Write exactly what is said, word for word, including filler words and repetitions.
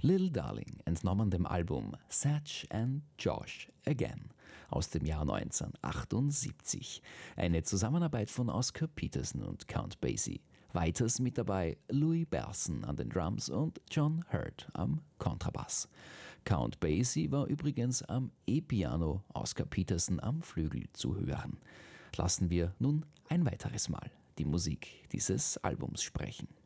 Little Darling, entnommen dem Album Satch and Josh Again aus dem Jahr neunzehnhundertachtundsiebzig. Eine Zusammenarbeit von Oscar Peterson und Count Basie. Weiters mit dabei Louis Bellson an den Drums und John Hurt am Kontrabass. Count Basie war übrigens am E-Piano, Oscar Peterson am Flügel zu hören. Lassen wir nun ein weiteres Mal die Musik dieses Albums sprechen.